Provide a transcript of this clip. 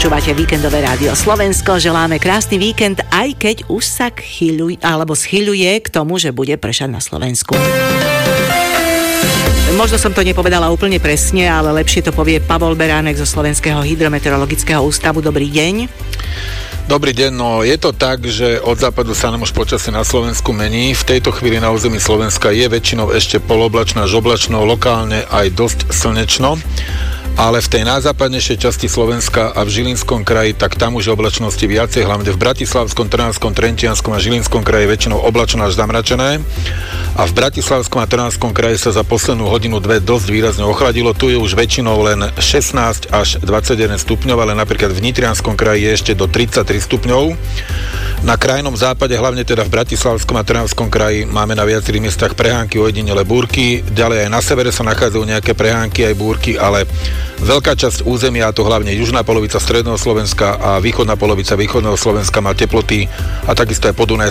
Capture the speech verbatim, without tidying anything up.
Počúvate víkendové rádio Slovensko, želáme krásny víkend, aj keď už sa chyľuje, alebo schyľuje k tomu, že bude pršať na Slovensku. Možno som to nepovedala úplne presne, ale lepšie to povie Pavol Beránek zo Slovenského hydrometeorologického ústavu. Dobrý deň. Dobrý deň, no je to tak, že od západu sa nám už počasie na Slovensku mení. V tejto chvíli na území Slovenska je väčšinou ešte poloblačno až oblačno, lokálne aj dosť slnečno. Ale v tej najzápadnejšej časti Slovenska a v Žilinskom kraji, tak tam už oblačnosti viacej, hlavne v Bratislavskom, Trnavskom, Trenčianskom a Žilinskom kraji väčšinou oblačno až zamračené. A v Bratislavskom a Trnavskom kraji sa za poslednú hodinu, dve dosť výrazne ochladilo. Tu je už väčšinou len šestnásť až dvadsaťjeden stupňov, ale napríklad v Nitrianskom kraji je ešte do tridsaťtri stupňov. Na krajnom západe, hlavne teda v Bratislavskom a Trnavskom kraji, máme na viacerých miestach prehánky, ojedinele búrky. Ďalej aj na severe sa nachádzajú nejaké prehánky aj búrky, ale veľká časť územia, a to hlavne južná polovica stredného Slovenska a východná polovica východného Slovenska má teploty a takisto aj Podunaj